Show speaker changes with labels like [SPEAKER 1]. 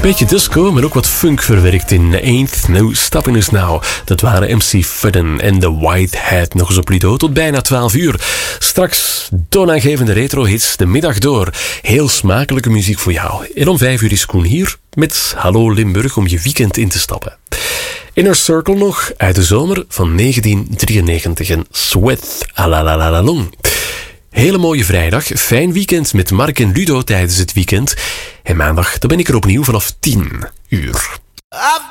[SPEAKER 1] Beetje disco, maar ook wat funk verwerkt in Ain't No Stopping Us Now. Dat waren MC Fudden en The White Hat. Nog eens op Lido tot bijna 12 uur. Straks toonaangevende retro-hits de middag door. Heel smakelijke muziek voor jou. En om 5 uur is Koen hier met Hallo Limburg om je weekend in te stappen. Inner Circle nog uit de zomer van 1993 en Sweat à la la la la long. Hele mooie vrijdag, fijn weekend met Mark en Ludo tijdens het weekend. En maandag dan ben ik er opnieuw vanaf 10 uur.